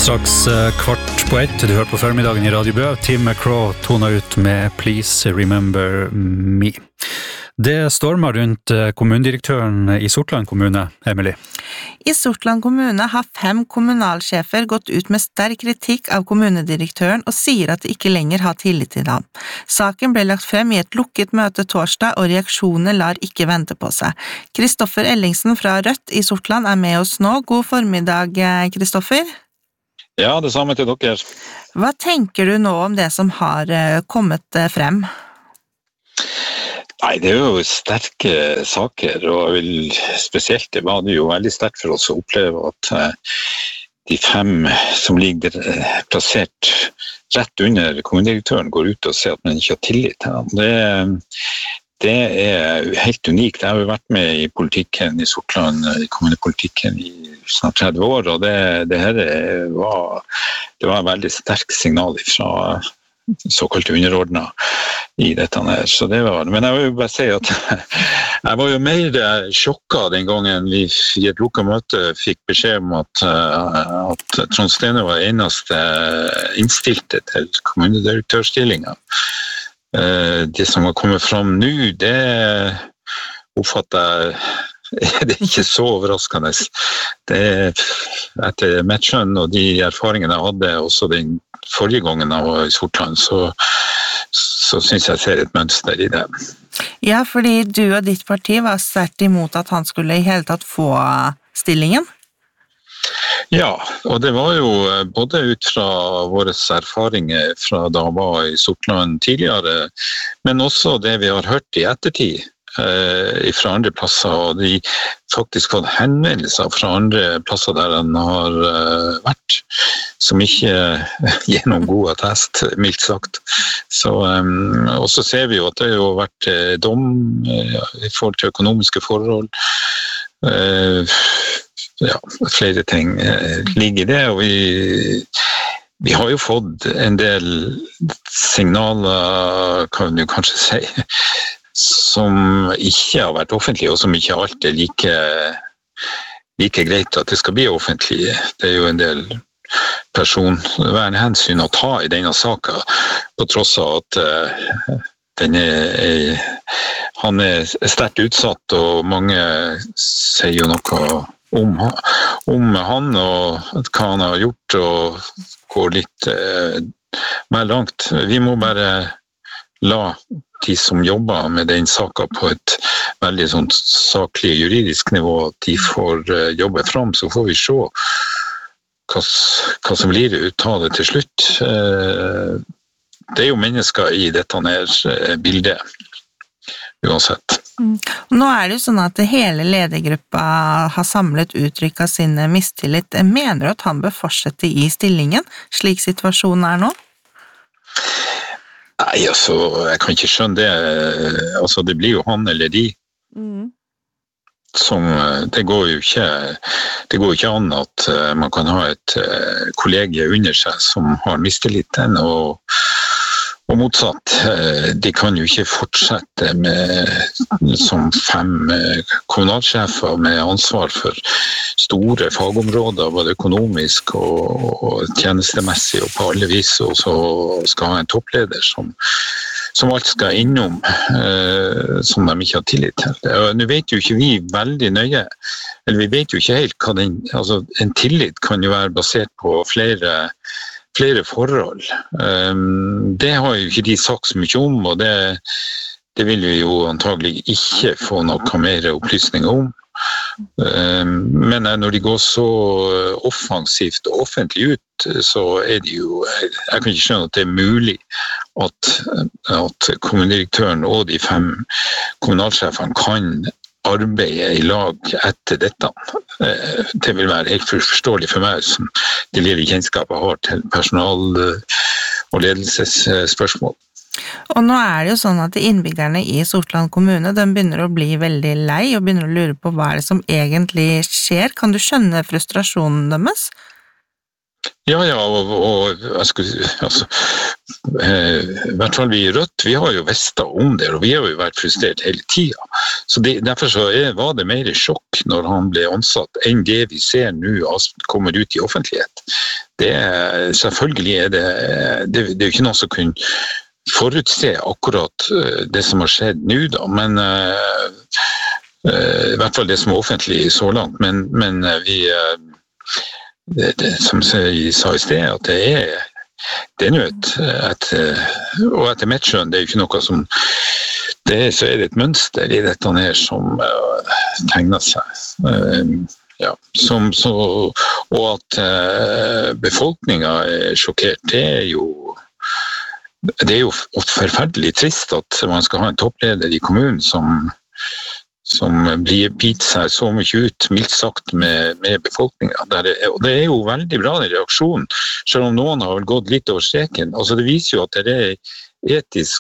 Straks 1:15, du hører på formiddagen I Radio Bø. Tim McCraw toner ut med Please Remember Me. Det stormer rundt kommunedirektøren I Sortland kommune, Emily. I Sortland kommune har 5 kommunalsjefer gått ut med sterk kritikk av kommunedirektøren og sier at de ikke lenger har tillit til ham. Saken ble lagt frem I et lukket møte torsdag, og reaksjonene lar ikke vente på seg. Kristoffer Ellingsen fra Rødt I Sortland med oss nå. God formiddag, Kristoffer. Ja, det samme til dere. Hva tenker du nå om det som har kommet frem? Nei, det jo sterke saker, og spesielt det var det jo veldig sterkt for oss å oppleve at de 5 som ligger plassert rett under kommunedirektøren går ut og sier at man ikke har tillit til ham. Det helt unikt. Jeg har jo vært med I politikken I Sortland, I kommunepolitikken I snart 30 år, og det her var en veldig sterk signal fra såkalte underordnet I dette her. Så det var, men jeg vil jo bare si at jeg var jo mer sjokket den gangen vi I et lukket møte fikk beskjed om at Trond Stene var eneste innstilte til kommunedirektørstillingen. Det som har kommet fram nå, det oppfatter jeg det ikke så overraskende. Det etter mitt skjønn og de erfaringene jeg hadde også den forrige gangen jeg var I Sortland, så synes jeg ser et mønster I det. Ja, fordi du og ditt parti var sterkt imot at han skulle I hele tatt få stillingen. Ja, og det var jo både ut fra våre erfaringer fra da han var I Sortland tidligere, men også det vi har hørt I ettertid fra andre plasser, og de faktisk fått henvendelser fra andre plasser der han har vært, som ikke gir noen god attest, mildt sagt. Så, og så ser vi jo at det har jo vært dom I forhold til økonomiske forhold, ja, flere ting ligger I det, og vi har jo fått en del signaler, kan du kanskje si, som ikke har vært offentlige, og som ikke alltid like greit at det skal bli offentlig. Det jo en del personvernhensyn å ta I denne saken, på tross av at han sterkt utsatt, og mange sier jo noe om han og hva han har gjort, og går litt mer langt. Vi må bare la de som jobber med den saken på et veldig sånn saklig juridisk nivå, at de får jobbe frem, så får vi se hva som blir ut av det til slutt. Det jo mennesker I dette her bildet, uansett. Nå det jo sånn at hele ledergruppa har samlet uttrykk av sin mistillit. Mener du at han bør fortsette I stillingen, slik situasjonen nå? Nei, altså, jeg kan ikke skjønne det. Altså, det blir jo han eller de. Som, det går jo ikke an at man kan ha et kollegie under seg som har mistillit den, og motsatt. De kan jo ikke fortsette som 5 kommunalsjefer med ansvar for store fagområder, både økonomisk og tjenestemessig, og på alle vis, og så skal ha en toppleder som alt skal innom, som de ikke har tillit til. Nå vet jo ikke vi veldig nøye, eller vi vet jo ikke helt hva altså en tillit kan jo være basert på flere forhold. Det har jo ikke de sagt så mye om, og det vil vi jo antagelig ikke få noe mer opplysninger om. Men når de går så offensivt og offentlig ut, så det jo, jeg kan ikke skjønne at det mulig at kommunedirektøren og de 5 kommunalsjefene kan arbeide I lag etter dette. Det vil være helt forståelig for meg, som det lille kjennskapet har til personal- og ledelsesspørsmål. Og nå det jo sånn at innbyggerne I Sortland kommune, de begynner å bli veldig lei, og begynner å lure på hva det som egentlig skjer. Kan du skjønne frustrasjonen deres? Ja, og jeg skulle, altså, I hvert fall vi I Rødt, vi har jo visst om det, og vi har jo vært frustrert hele tiden. Så derfor så var det mer sjokk når han ble ansatt, enn det vi ser nå kommer ut I offentlighet. selvfølgelig det er jo ikke noe som kunne forutse akkurat det som har skjedd nå da, men i hvert fall det som er offentlig så langt, men vi som jeg sa i sted, at det er nødt, og etter mitt skjønn, det er jo ikke noe som så det et mønster i dette her som tegner seg. Ja, og at befolkningen sjokkert, det er jo forferdelig trist at man skal ha en toppleder i kommunen som blir bit seg så mye ut, mildt sagt, med befolkningen. Og det er jo veldig bra den reaksjonen, selv om noen har vel gått litt over streken. Altså det viser jo at det er etisk